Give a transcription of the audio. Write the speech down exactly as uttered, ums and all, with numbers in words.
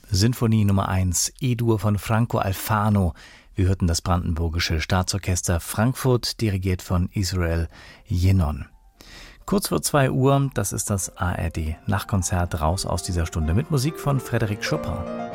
Sinfonie Nummer eins, E-Dur von Franco Alfano. Wir hörten das Brandenburgische Staatsorchester Frankfurt, dirigiert von Israel Yinon. Kurz vor zwei Uhr, das ist das A R D-Nachtkonzert, raus aus dieser Stunde mit Musik von Frédéric Chopin.